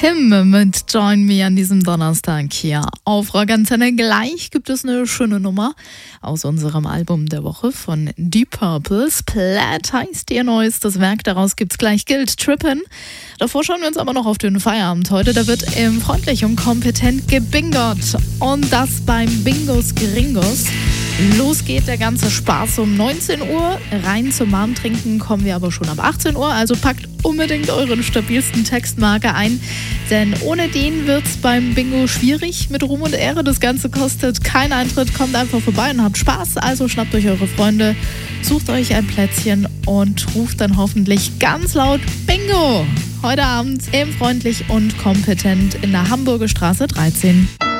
Him mit Join Me an diesem Donnerstag hier auf Rock Antenne. Gleich gibt es eine schöne Nummer aus unserem Album der Woche von Deep Purple. Splat heißt ihr neuestes Werk, daraus gibt's gleich Guilt Trippin'. Davor schauen wir uns aber noch auf den Feierabend heute. Da wird freundlich und kompetent gebingert und das beim Bingos Gringos. Los geht der ganze Spaß um 19 Uhr. Rein zum Warmtrinken kommen wir aber schon ab 18 Uhr. Also packt unbedingt euren stabilsten Textmarker ein, denn ohne den wird's beim Bingo schwierig. Mit Ruhm und Ehre, das Ganze kostet keinen Eintritt. Kommt einfach vorbei und habt Spaß. Also schnappt euch eure Freunde, sucht euch ein Plätzchen und ruft dann hoffentlich ganz laut Bingo! Heute Abend eben freundlich und kompetent in der Hamburger Straße 13.